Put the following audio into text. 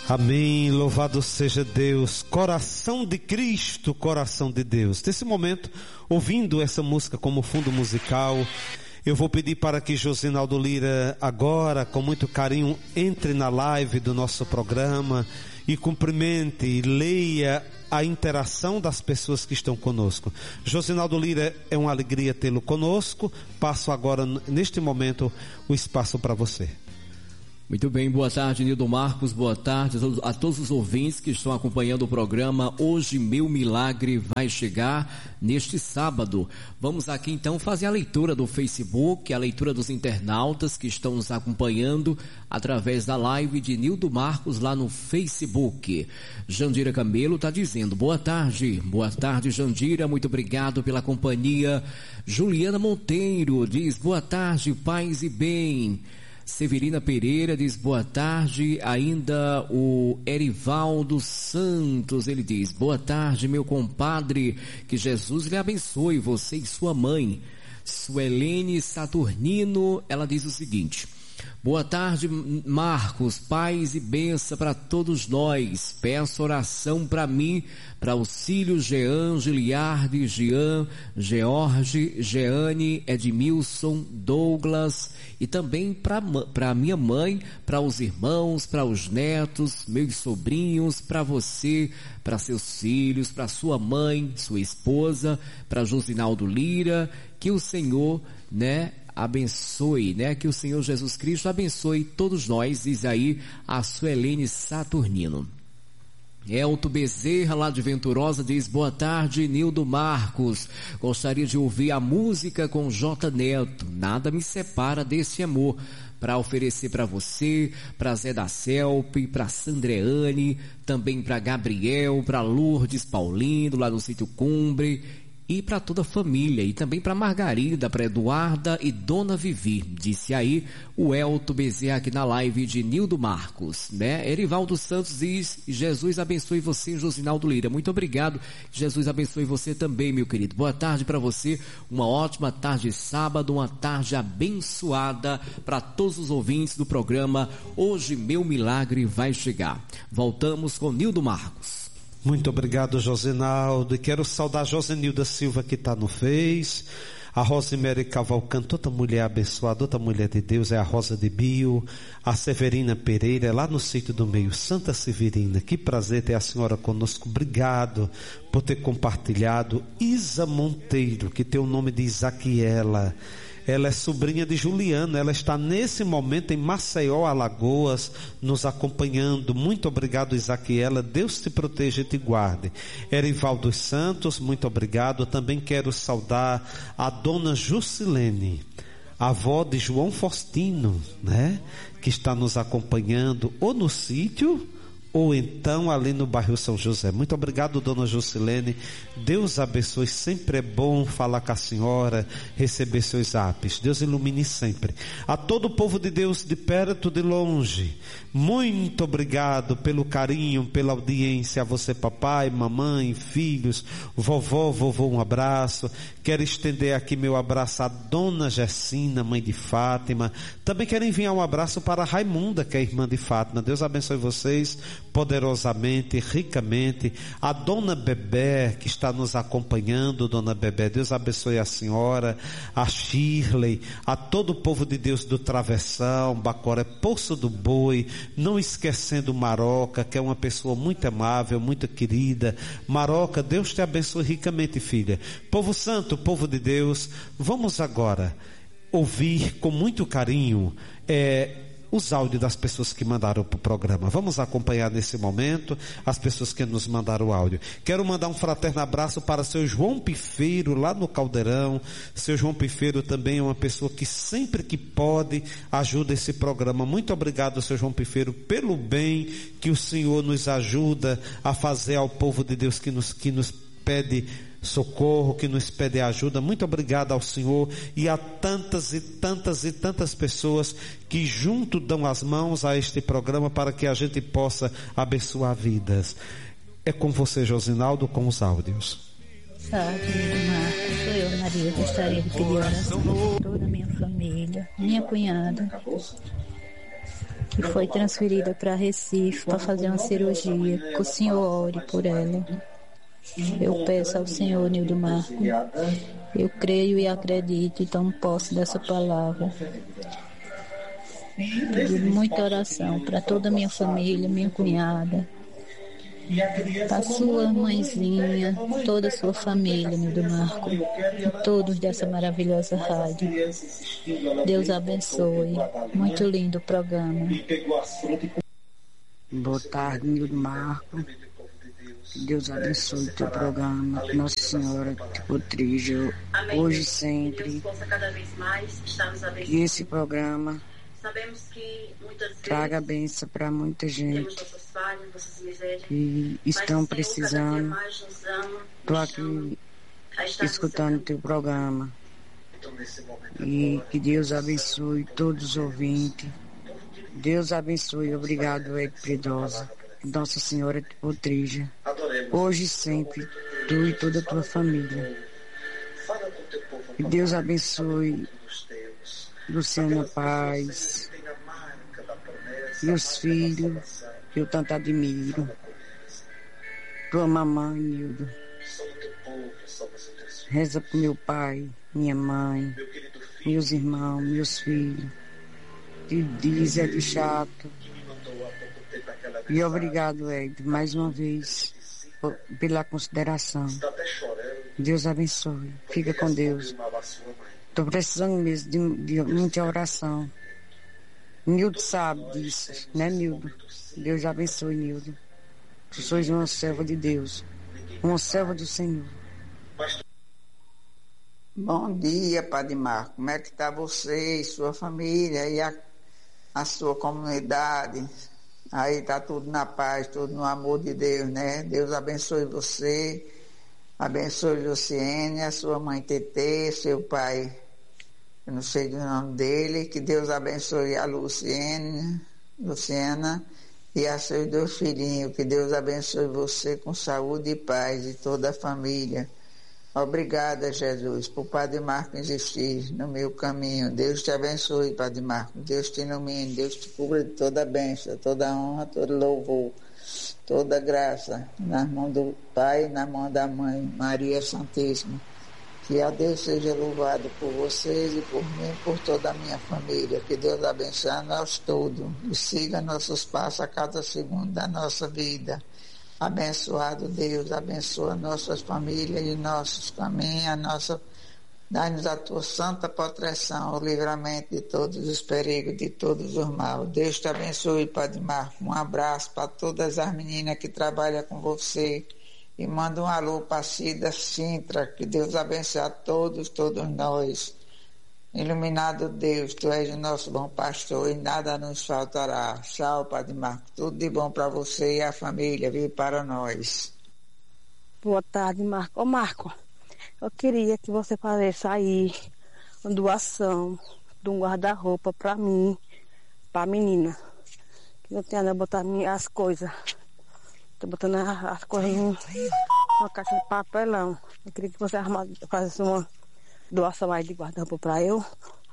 Amém, louvado seja Deus, coração de Cristo, coração de Deus. Nesse momento, ouvindo essa música como fundo musical, eu vou pedir para que Josinaldo Lira agora, com muito carinho, entre na live do nosso programa e cumprimente e leia a interação das pessoas que estão conosco. Josinaldo Lira, é uma alegria tê-lo conosco. Passo agora, neste momento, o espaço para você. Muito bem, boa tarde, Nildo Marcos, boa tarde a todos os ouvintes que estão acompanhando o programa Hoje Meu Milagre Vai Chegar, neste sábado. Vamos aqui então fazer a leitura do Facebook, a leitura dos internautas que estão nos acompanhando através da live de Nildo Marcos lá no Facebook. Jandira Camelo está dizendo, boa tarde Jandira, muito obrigado pela companhia. Juliana Monteiro diz, boa tarde, paz e bem. Severina Pereira diz boa tarde. Ainda o Erivaldo Santos, ele diz boa tarde, meu compadre, que Jesus lhe abençoe, você e sua mãe. Suelene Saturnino, ela diz o seguinte: boa tarde, Marcos, paz e bênção para todos nós. Peço oração para mim, para Auxílio, Jean, Giliardi, Jean, George, Jeane, Edmilson, Douglas, e também para minha mãe, para os irmãos, para os netos, meus sobrinhos, para você, para seus filhos, para sua mãe, sua esposa, para Josinaldo Lira, que o Senhor, abençoe, que o Senhor Jesus Cristo abençoe todos nós, diz aí a Suelene Saturnino. Elton Bezerra, lá de Venturosa, diz boa tarde, Nildo Marcos, gostaria de ouvir a música com J. Neto, nada me separa desse amor, para oferecer para você, para Zé da Celpe, para Sandreane, também para Gabriel, para Lourdes Paulino, lá no Sítio Cumbre, e para toda a família, e também para Margarida, para Eduarda e Dona Vivi, disse aí o Elton Bezerra aqui na live de Nildo Marcos, Erivaldo Santos diz, Jesus abençoe você, Josinaldo Lira, muito obrigado, Jesus abençoe você também, meu querido, boa tarde para você, uma ótima tarde de sábado, uma tarde abençoada para todos os ouvintes do programa Hoje Meu Milagre Vai Chegar. Voltamos com Nildo Marcos. Muito obrigado, Josinaldo, e quero saudar a Josenilda Silva que está no Face, a Rosemary Cavalcante, outra mulher abençoada, outra mulher de Deus, é a Rosa de Bio, a Severina Pereira, lá no Sítio do Meio, Santa Severina, que prazer ter a senhora conosco, obrigado por ter compartilhado. Isa Monteiro, que tem o nome de Isaquiela, ela é sobrinha de Juliana, ela está nesse momento em Maceió, Alagoas, nos acompanhando. Muito obrigado, Isaquiela, Deus te proteja e te guarde. Erivaldo Santos, muito obrigado. Também quero saudar a dona Jusilene, avó de João Faustino, que está nos acompanhando ou no sítio ou então ali no bairro São José. Muito obrigado, dona Jusilene, Deus abençoe, sempre é bom falar com a senhora, receber seus apes, Deus ilumine sempre. A todo o povo de Deus, de perto, de longe, muito obrigado pelo carinho, pela audiência, a você papai, mamãe, filhos, vovó, vovô, um abraço. Quero estender aqui meu abraço à dona Gessina, mãe de Fátima. Também quero enviar um abraço para a Raimunda, que é irmã de Fátima. Deus abençoe vocês poderosamente, ricamente. A dona Bebé, que está nos acompanhando, dona Bebé, Deus abençoe a senhora, a Shirley, a todo o povo de Deus do Travessão, Bacoré, Poço do Boi, não esquecendo Maroca, que é uma pessoa muito amável, muito querida. Maroca, Deus te abençoe ricamente, filha. Povo santo, povo de Deus, vamos agora ouvir com muito carinho os áudios das pessoas que mandaram para o programa. Vamos acompanhar nesse momento as pessoas que nos mandaram o áudio. Quero mandar um fraterno abraço para seu João Pifeiro, lá no Caldeirão. Seu João Pifeiro também é uma pessoa que sempre que pode ajuda esse programa. Muito obrigado, seu João Pifeiro, pelo bem que o Senhor nos ajuda a fazer ao povo de Deus que nos pede socorro, que nos pede ajuda. Muito obrigado ao Senhor e a tantas e tantas e tantas pessoas que junto dão as mãos a este programa para que a gente possa abençoar vidas. É com você, Josinaldo, com os áudios. Salve, Marcos, sou eu, Maria. Gostaria de pedir oração por toda a minha família, minha cunhada, que foi transferida para Recife para fazer uma cirurgia, que o Senhor ore por ela. Eu peço ao Senhor, Nildo Marco, eu creio e acredito e tomo posse dessa palavra. Pedindo muita oração para toda a minha família, minha cunhada, para a sua mãezinha, toda a sua família, Nildo Marco, e todos dessa maravilhosa rádio. Deus abençoe. Muito lindo o programa. Boa tarde, Nildo Marco. Que Deus abençoe o teu programa. Que Nossa Senhora te proteja hoje e sempre. Que esse programa traga bênção para muita gente que estão precisando. Estou aqui escutando o teu programa. E que Deus abençoe todos os ouvintes. Deus abençoe. Obrigado, Ed Predosa. Nossa Senhora te proteja hoje e sempre, tu e toda a tua família. Que Deus abençoe Luciana Paz e os filhos que eu tanto admiro. Tua mamãe, Nildo. Reza pro meu pai, minha mãe, meus irmãos, meus filhos. Que diz é de chato. E obrigado, Ed, mais uma vez, pela consideração. Deus abençoe. Fica com Deus. Estou precisando mesmo de muita oração. Nildo sabe disso, né, Nildo? Deus abençoe, Nildo. Tu sois uma serva de Deus, uma serva do Senhor. Bom dia, Padre Marco. Como é que está você e sua família e a sua comunidade? Aí está tudo na paz, tudo no amor de Deus, né? Deus abençoe você, abençoe Luciene, a sua mãe Tetê, seu pai, eu não sei do nome dele, que Deus abençoe a Luciana e a seus 2 filhinhos, que Deus abençoe você com saúde e paz e toda a família. Obrigada, Jesus, por Padre Marco existir no meu caminho. Deus te abençoe, Padre Marco. Deus te ilumine, Deus te cubra de toda bênção, toda honra, todo louvor, toda graça, nas mãos do Pai, na mão da Mãe, Maria Santíssima. Que a Deus seja louvado por vocês e por mim e por toda a minha família. Que Deus abençoe a nós todos e siga nossos passos a cada segundo da nossa vida. Abençoado Deus, abençoa nossas famílias e nossos caminhos, dá-nos a tua santa proteção, o livramento de todos os perigos, de todos os maus. Deus te abençoe, Padre Marco. Um abraço para todas as meninas que trabalham com você e manda um alô para Cida Sintra, que Deus abençoe a todos nós. Iluminado Deus, tu és o nosso bom pastor e nada nos faltará. Tchau, Padre Marco. Tudo de bom para você e a família. Vive para nós. Boa tarde, Marco. Ô, Marco, eu queria que você fizesse aí uma doação de um guarda-roupa para mim, para a menina. Que não tem nada a botar as coisas. Estou botando as coisas numa caixa de papelão. Eu queria que você fizesse uma doação aí de guarda-roupa para eu.